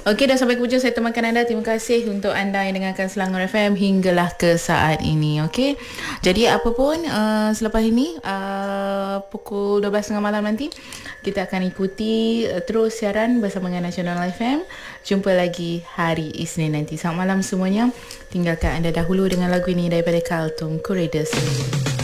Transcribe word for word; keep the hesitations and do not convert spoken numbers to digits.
Okey, dah sampai ke hujung saya temankan anda. Terima kasih untuk anda yang dengarkan Selangor F M hinggalah ke saat ini. Okey. Jadi apa pun uh, selepas ini uh, pukul dua belas tiga puluh malam nanti kita akan ikuti uh, terus siaran bersama dengan Nasional F M. Jumpa lagi hari Isnin nanti. Selamat malam semuanya. Tinggalkan anda dahulu dengan lagu ini daripada Carlton Corridors.